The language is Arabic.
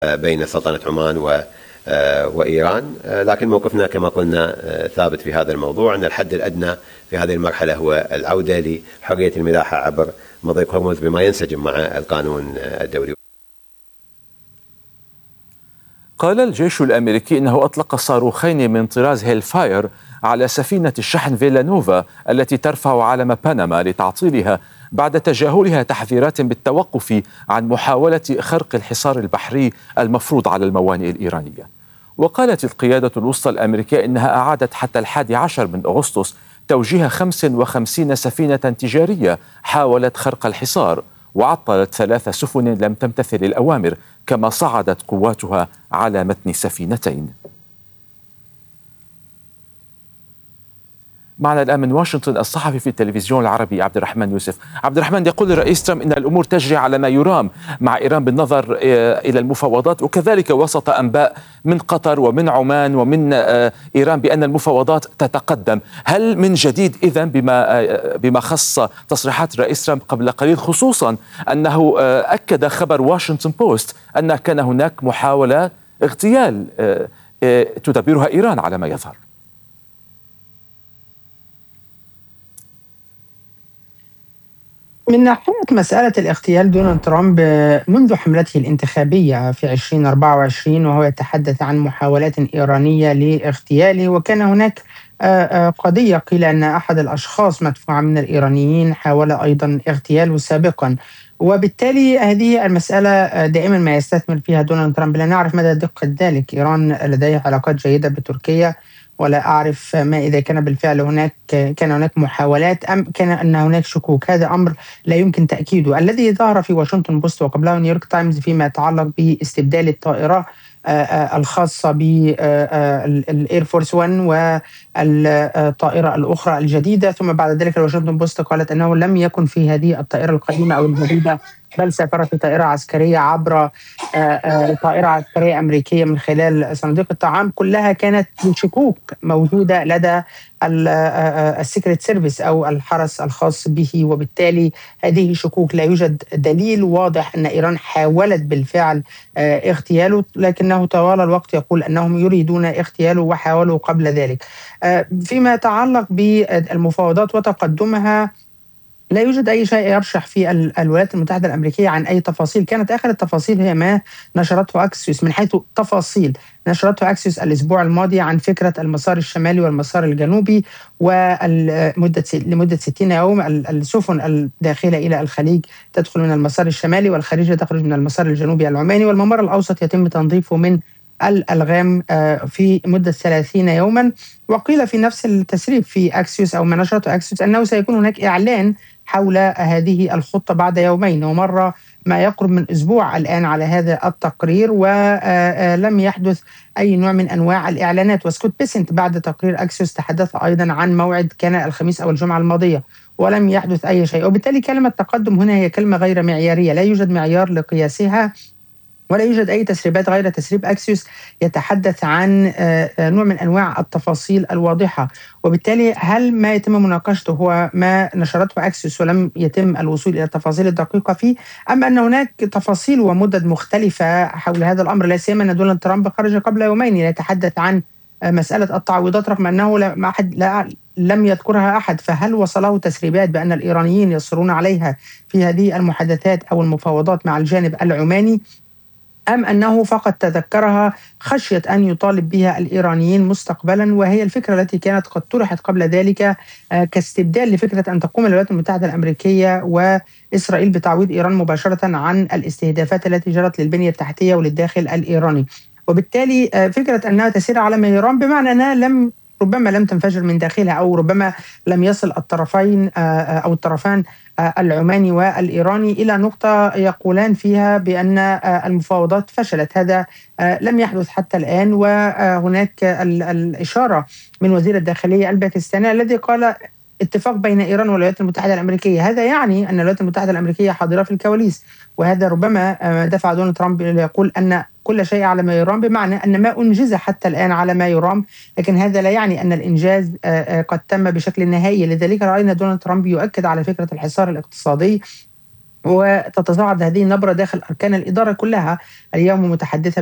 بين سلطنة عمان وإيران، لكن موقفنا كما قلنا ثابت في هذا الموضوع، أن الحد الأدنى في هذه المرحلة هو العودة لحرية الملاحة عبر مضيق هرمز بما ينسجم مع القانون الدولي. قال الجيش الأمريكي إنه أطلق صاروخين من طراز هيل فاير على سفينة الشحن فيلانوفا التي ترفع علم بنما لتعطيلها بعد تجاهلها تحذيرات بالتوقف عن محاولة خرق الحصار البحري المفروض على الموانئ الإيرانية. وقالت القيادة الوسطى الأمريكية إنها أعادت حتى 11 من أغسطس توجيه 55 سفينة تجارية حاولت خرق الحصار، وعطلت 3 سفن لم تمتثل الأوامر، كما صعدت قواتها على متن سفينتين. معنا الآن من واشنطن الصحفي في التلفزيون العربي عبد الرحمن يوسف. عبد الرحمن، يقول الرئيس ترامب إن الأمور تجري على ما يرام مع إيران بالنظر إلى المفاوضات، وكذلك وسط أنباء من قطر ومن عمان ومن إيران بأن المفاوضات تتقدم. هل من جديد إذن بما خص تصريحات الرئيس ترامب قبل قليل، خصوصا أنه أكد خبر واشنطن بوست أن كان هناك محاولة اغتيال تدبرها إيران على ما يظهر؟ من ناحية مسألة الاغتيال، دونالد ترامب منذ حملته الانتخابية في 2024 وهو يتحدث عن محاولات إيرانية لاغتياله، وكان هناك قضية قيل أن أحد الأشخاص مدفوعة من الإيرانيين حاول أيضا اغتياله سابقا، وبالتالي هذه المسألة دائما ما يستثمر فيها دونالد ترامب. لا نعرف مدى دقة ذلك. إيران لديها علاقات جيدة بتركيا، ولا أعرف ما إذا كان بالفعل كان هناك محاولات أم كان أن هناك شكوك. هذا أمر لا يمكن تأكيده. الذي ظهر في واشنطن بوست وقبله نيويورك تايمز فيما يتعلق باستبدال الطائرة الخاصة بالإير فورس 1 والطائرة الأخرى الجديدة، ثم بعد ذلك الواشنطن بوست قالت أنه لم يكن في هذه الطائرة القديمة أو الجديدة، بل سافرت في طائرة عسكرية عبر طائرة عسكرية أمريكية من خلال صناديق الطعام. كلها كانت شكوك موجودة لدى السيكريت سيرفيس أو الحرس الخاص به، وبالتالي هذه شكوك لا يوجد دليل واضح أن إيران حاولت بالفعل اغتياله، لكنه طوال الوقت يقول أنهم يريدون اغتياله وحاولوا قبل ذلك. فيما يتعلق بالمفاوضات وتقدمها، لا يوجد أي شيء يرشح في الولايات المتحدة الأمريكية عن أي تفاصيل. كانت آخر التفاصيل هي ما نشرته أكسيوس، من حيث تفاصيل نشرته أكسيوس الأسبوع الماضي عن فكرة المسار الشمالي والمسار الجنوبي، لمدة 60 يوم السفن الداخلة إلى الخليج تدخل من المسار الشمالي، والخارجية تخرج من المسار الجنوبي العماني، والممر الأوسط يتم تنظيفه من الألغام في مدة 30 يوما. وقيل في نفس التسريب في أكسيوس أو ما نشرته أكسيوس أنه سيكون هناك إعلان حول هذه الخطة بعد يومين، ومر ما يقرب من أسبوع الآن على هذا التقرير، ولم يحدث أي نوع من أنواع الإعلانات. وسكوت بيسنت بعد تقرير أكسيوس تحدث أيضا عن موعد كان الخميس أو الجمعة الماضية، ولم يحدث أي شيء. وبالتالي كلمة تقدم هنا هي كلمة غير معيارية، لا يوجد معيار لقياسها، ولا يوجد أي تسريبات غير تسريب أكسيوس يتحدث عن نوع من أنواع التفاصيل الواضحة. وبالتالي هل ما يتم مناقشته هو ما نشرته أكسيوس ولم يتم الوصول إلى التفاصيل الدقيقة فيه، أم أن هناك تفاصيل ومدد مختلفة حول هذا الأمر؟ لا سيما أن دونالد ترامب خرج قبل يومين يتحدث عن مسألة التعويضات رغم أنه لم يذكرها أحد. فهل وصله تسريبات بأن الإيرانيين يصرون عليها في هذه المحادثات أو المفاوضات مع الجانب العماني، أم أنه فقط تذكرها خشية أن يطالب بها الإيرانيين مستقبلا؟ وهي الفكرة التي كانت قد طرحت قبل ذلك كاستبدال لفكرة أن تقوم الولايات المتحدة الأمريكية وإسرائيل بتعويض إيران مباشرة عن الاستهدافات التي جرت للبنية التحتية وللداخل الإيراني. وبالتالي فكرة أنها تسير على ما يرام بمعنى أنها ربما لم تنفجر من داخلها، أو ربما لم يصل الطرفين أو الطرفان العماني والإيراني إلى نقطة يقولان فيها بأن المفاوضات فشلت. هذا لم يحدث حتى الآن. وهناك الإشارة من وزير الداخلية الباكستاني الذي قال اتفاق بين إيران والولايات المتحدة الأمريكية. هذا يعني أن الولايات المتحدة الأمريكية حاضرة في الكواليس، وهذا ربما دفع دونالد ترامب ليقول أن كل شيء على ما يرام، بمعنى أن ما أنجز حتى الآن على ما يرام، لكن هذا لا يعني أن الإنجاز قد تم بشكل نهائي. لذلك رأينا دونالد ترامب يؤكد على فكرة الحصار الاقتصادي وتتصاعد هذه النبرة داخل أركان الإدارة كلها اليوم متحدثة